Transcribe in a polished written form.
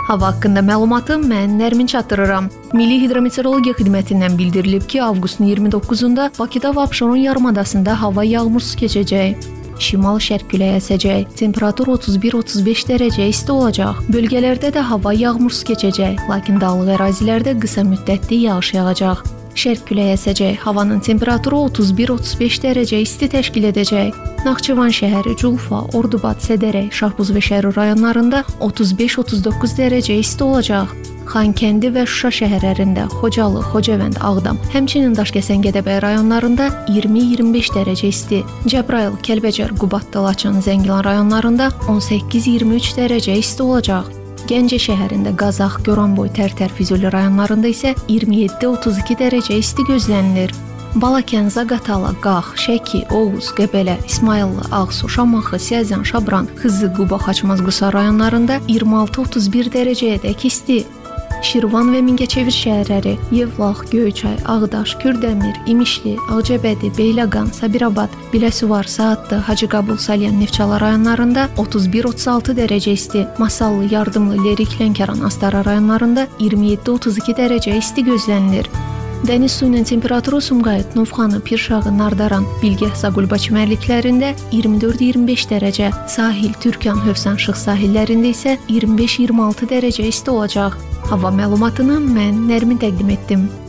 Hava haqqında məlumatı mən Nərmin çatdırıram. Milli Hidrometeorologiya Xidmətindən bildirilib ki, avqustun 29-da Bakıda və Abşeron yarımadasında hava yağmursuz keçəcək. Şimal-şərq küləyi əsəcək. Temperatur 31-35 dərəcə isti olacaq. Bölgələrdə də hava yağmursuz keçəcək, lakin dağlıq ərazilərdə qısa müddətli yağış yağacaq. Şərq küləyi əsəcək. Havanın temperaturu 31-35 dərəcə isti təşkil edəcək. Naxçıvan şəhəri, Culfa, Ordubad, Sədərək, Şahbuz və Şəri rayonlarında 35-39 dərəcə isti olacaq. Xankəndi və Şuşa şəhərlərində, Xocalı, Xocavənd, Ağdam, həmçinin Daşkəsən, Gədəbəy rayonlarında 20-25 dərəcə isti. Cəbrayıl, Kəlbəcər, Qubadlı, Laçın, Zəngilan rayonlarında 18-23 dərəcə isti olacaq. Gəncə şəhərində, Qazax, Goranboy, Tərtər, Füzuli rayonlarında isə 27-32 dərəcə isti gözlənilir. Balakən, Zaqatala, Qax, Şəki, Oğuz, Qəbələ, İsmayıllı, Ağsu, Şamaxı, Siyəzən, Şabran, Xızı, Quba, Xaçmaz, Qusar rayonlarında 26-31 dərəcəyədək isti. Şirvan və Mingəçevir şəhərləri, Yevlax, Göyçay, Ağdaş, Kürdəmir, İmişli, Ağcabədi, Beyləqan, Sabirabad, Biləsuvar, Saatlı, Hacıqabul, Salyan, Neftçala rayonlarında 31-36 dərəcə isti. Masallı, Yardımlı, Lerik, Lənkəran, Astara rayonlarında 27-32 dərəcə isti gözlənilir. Dəniz suyunun temperaturu Sumqayıt, Novxanı, Pirşağı, Nardaran, Bilgəh, Zaqulba çimərliklərində 24-25 dərəcə, sahil, Türkan, Hövsan, Şıx sahillərində isə 25-26 dərəcə isti olacaq. Hava məlumatını mən Nərmin təqdim etdim.